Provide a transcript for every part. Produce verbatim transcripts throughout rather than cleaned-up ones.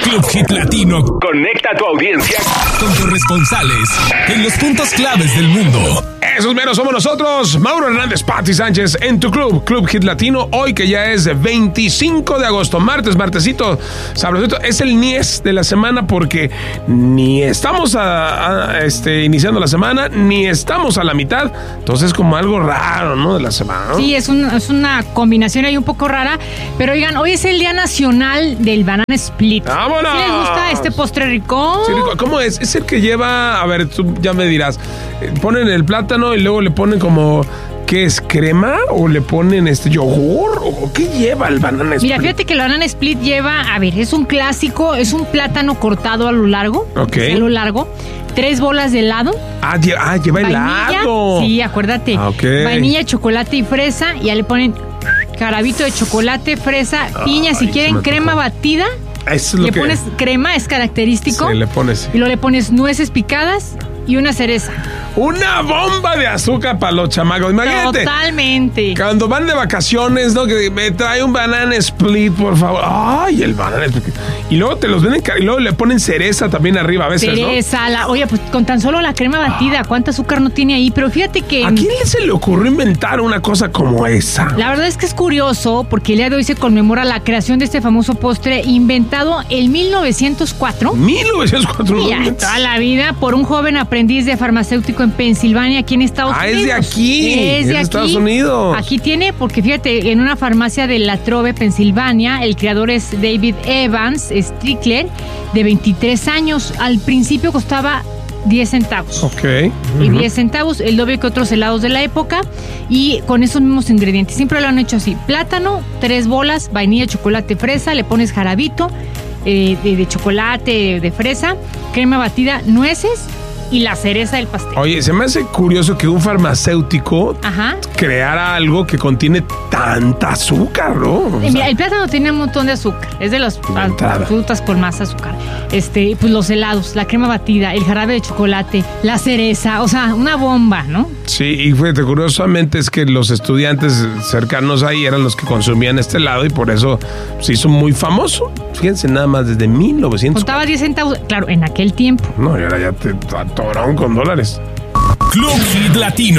Club Hit Latino conecta a tu audiencia con corresponsales en los puntos claves del mundo. Esos menos somos nosotros, Mauro Hernández, Pati Sánchez, en tu club, Club Hit Latino. Hoy que ya es veinticinco de agosto, martes, martesito, sabrosito. Es el Nies de la semana porque ni estamos a, a, este, iniciando la semana, ni estamos a la mitad. Entonces es como algo raro, ¿no? De la semana, ¿no? Sí, es, un, es una combinación ahí un poco rara. Pero oigan, hoy es el Día Nacional del Banana Split. ¡Vámonos! ¿Sí les gusta este postre rico? Sí, rico. ¿Cómo es? Es el que lleva, a ver, tú ya me dirás, ponen el plátano y luego le ponen como, ¿qué es? ¿Crema? ¿O le ponen este yogur? ¿O qué lleva el banana split? Mira, fíjate que el banana split lleva, a ver, es un clásico, es un plátano cortado a lo largo. Ok. A lo largo. Tres bolas de helado. Ah, lleva, ah, lleva helado. Sí, acuérdate. Ah, ok. Vainilla, chocolate y fresa. Y ya le ponen carabito de chocolate, fresa, piña. Ay, si quieren crema tocó. batida. Eso es le lo que... pones crema, es característico. Sí, le pones. Y luego le pones nueces picadas y una cereza. Una bomba de azúcar para los chamacos. Imagínate. Totalmente. Cuando van de vacaciones, ¿no? Que me trae un banana split, por favor. Ay, el banana split. Y luego te los venden y luego le ponen cereza también arriba a veces, cereza, ¿no? la, oye, pues con tan solo la crema batida, ¿cuánto azúcar no tiene ahí? Pero fíjate que... ¿A quién se le ocurrió inventar una cosa como esa? La verdad es que es curioso porque el día de hoy se conmemora la creación de este famoso postre inventado en mil novecientos cuatro. ¿mil novecientos cuatro? Ya, toda la vida por un joven aprendiz de farmacéutico en Pensilvania, aquí en Estados ah, Unidos. Ah, es de aquí. Es de, de aquí. Estados Unidos. Aquí tiene, porque fíjate, en una farmacia de La Trobe, Pensilvania, el creador es David Evans Strickler, de veintitrés años. Al principio costaba diez centavos. Ok. Uh-huh. Y diez centavos, el doble que otros helados de la época. Y con esos mismos ingredientes. Siempre lo han hecho así. Plátano, tres bolas, vainilla, chocolate, fresa. Le pones jarabito eh, de, de chocolate, de fresa, crema batida, nueces y la cereza del pastel. Oye, se me hace curioso que un farmacéutico Ajá. creara algo que contiene tanta azúcar, ¿no? O Mira, sea, el plátano tiene un montón de azúcar. Es de las entrada. frutas con más azúcar. Este, pues los helados, la crema batida, el jarabe de chocolate, la cereza, o sea, una bomba, ¿no? Sí, y fíjate, curiosamente es que los estudiantes cercanos ahí eran los que consumían este helado y por eso se hizo muy famoso. Fíjense, nada más desde mil novecientos. Costaba diez centavos, claro, en aquel tiempo. No, y ahora ya te atoraron con dólares. Club Hit Latino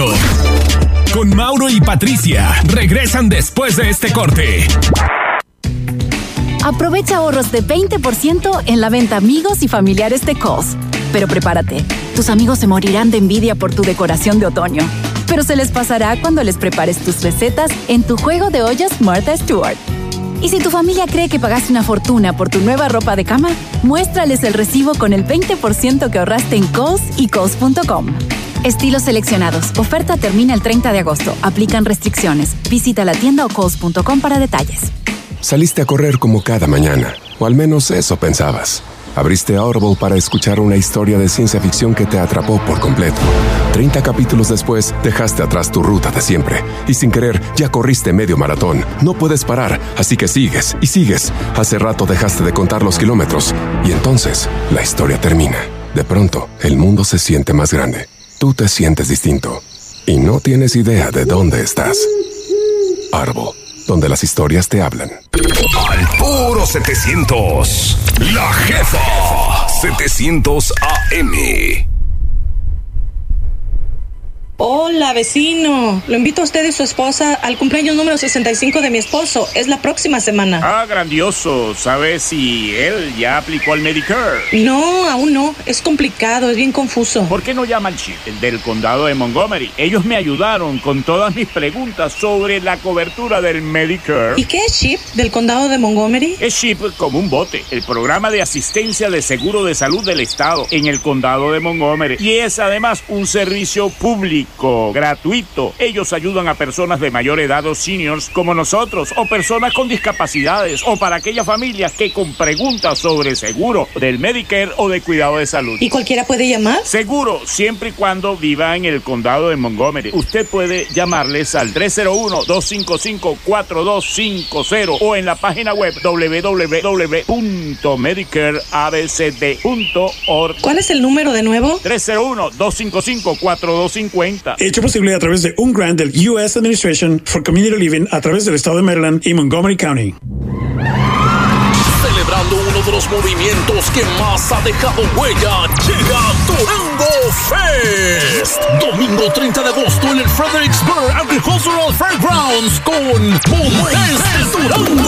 con Mauro y Patricia regresan después de este corte. Aprovecha ahorros de veinte por ciento en la venta amigos y familiares de Kohl's. Pero prepárate, tus amigos se morirán de envidia por tu decoración de otoño. Pero se les pasará cuando les prepares tus recetas en tu juego de ollas Martha Stewart. Y si tu familia cree que pagaste una fortuna por tu nueva ropa de cama, muéstrales el recibo con el veinte por ciento que ahorraste en Kohl's y Kohl's punto com. Estilos seleccionados. Oferta termina el treinta de agosto. Aplican restricciones. Visita la tienda o Kohl's punto com para detalles. Saliste a correr como cada mañana, o al menos eso pensabas. Abriste Audible para escuchar una historia de ciencia ficción que te atrapó por completo. treinta capítulos después, dejaste atrás tu ruta de siempre. Y sin querer, ya corriste medio maratón. No puedes parar, así que sigues y sigues. Hace rato dejaste de contar los kilómetros. Y entonces, la historia termina. De pronto, el mundo se siente más grande. Tú te sientes distinto. Y no tienes idea de dónde estás. Audible, donde las historias te hablan. Al puro setecientos, la jefa setecientos A M. Hola, vecino. Lo invito a usted y su esposa al cumpleaños número sesenta y cinco de mi esposo. Es la próxima semana. Ah, grandioso. ¿Sabes si él ya aplicó al Medicare? No, aún no. Es complicado, es bien confuso. ¿Por qué no llama al chip del condado de Montgomery? Ellos me ayudaron con todas mis preguntas sobre la cobertura del Medicare. ¿Y qué es chip del condado de Montgomery? Es chip como un bote, el programa de asistencia de seguro de salud del estado en el condado de Montgomery. Y es además un servicio público, gratuito. Ellos ayudan a personas de mayor edad o seniors como nosotros, o personas con discapacidades, o para aquellas familias que con preguntas sobre seguro del Medicare o de cuidado de salud. ¿Y cualquiera puede llamar? Seguro, siempre y cuando viva en el condado de Montgomery. Usted puede llamarles al tres cero uno, dos cinco cinco, cuatro dos cinco cero o en la página web doble u doble u doble u punto medicare a b c d punto org. ¿Cuál es el número de nuevo? tres cero uno, dos cinco cinco, cuatro dos cinco cero. Hecho posible a través de un grant del U S Administration for Community Living a través del estado de Maryland y Montgomery County. Celebrando uno de los movimientos que más ha dejado huella, llega Durango Fest. Domingo treinta de agosto en el Fredericksburg Agricultural Fairgrounds con Montes de Durango.